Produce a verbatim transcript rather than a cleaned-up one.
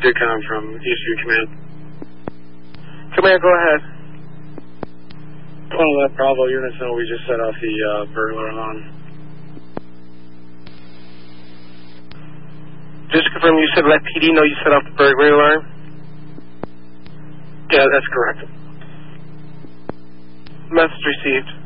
did come from Eastview Command. Command, go ahead. Well, that Bravo units know we just set off the uh, burglar alarm. Just to confirm, you said let P D know you set off the burglary alarm? Yeah, that's correct. Message received.